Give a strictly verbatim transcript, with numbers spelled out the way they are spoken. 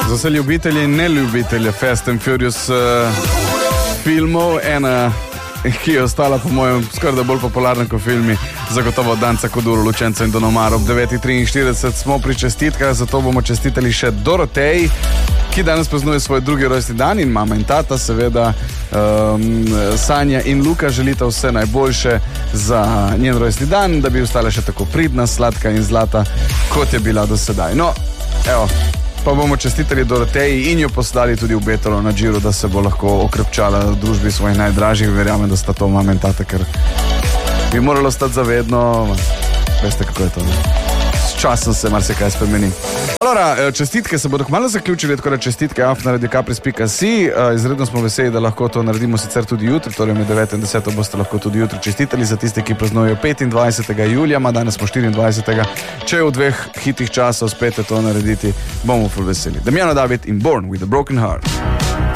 Za vse ljubitelje in neljubitelje Fast and Furious uh, filmov, ena, ki je ostala po mojem skoraj bolj popularna kot filmi, zagotovo Danca Kuduro, Lučenca in Don Omar. Ob devetih triinštirideset smo pri čestitkah, zato bomo čestitali še Doroteji, ki danes praznuje svoj drugi rojstni dan, in mama in tata, seveda um, Sanja in Luka želita vse najboljše za njen rojstni dan, da bi ostala še tako pridna, sladka in zlata, kot je bila do sedaj. No, evo, pa bomo čestitali Doroteji in jo poslali tudi v Betolo na Džiru, da se bo lahko okrepčala v družbi svojih najdražjih. Verjamem, da sta to mama in tata, ker bi moralo stati zavedno. Veste, kako je to, ne? S časom se marsikaj spremeni. Alora, čestitke se bodo kmalu zaključili, tako da čestitke af na radio kapris pika si. Izredno smo veseli, da lahko to naredimo sicer tudi jutri, torej med deveto in deseto boste lahko tudi jutri čestitali. Za tiste, ki praznujejo petindvajsetega julija, ma danes smo štiriindvajsetega Če v dveh hitih časov uspete to narediti, bomo ful veseli. Damjano David in Born with a Broken Heart.